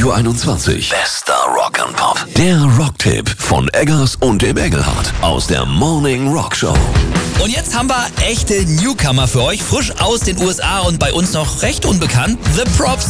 Radio 21. Bester Rock and Pop. Der Rocktipp von Eggers und dem Engelhardt aus der Morning Rock Show. Und jetzt haben wir echte Newcomer für euch, frisch aus den USA und bei uns noch recht unbekannt. The Props.